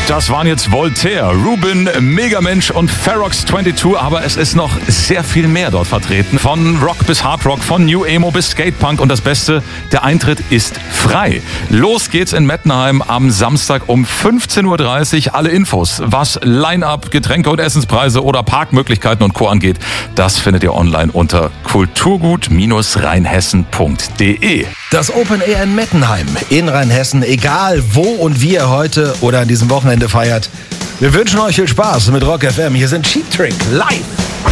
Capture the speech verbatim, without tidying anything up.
Das waren jetzt Voltaire, Rubin, Megamensch und Ferox zweiundzwanzig, aber es ist noch sehr viel mehr dort vertreten. Von Rock bis Hardrock, von New Emo bis Skatepunk und das Beste, der Eintritt ist frei. Los geht's in Mettenheim am Samstag um fünfzehn Uhr dreißig. Alle Infos, was Line-Up, Getränke und Essenspreise oder Parkmöglichkeiten und Co. angeht, das findet ihr online unter kulturgut rheinhessen punkt de. Das Open Air in Mettenheim in Rheinhessen, egal wo und wie ihr heute oder an diesem Wochenende feiert. Wir wünschen euch viel Spaß mit Rock F M. Hier sind Cheap Trick live.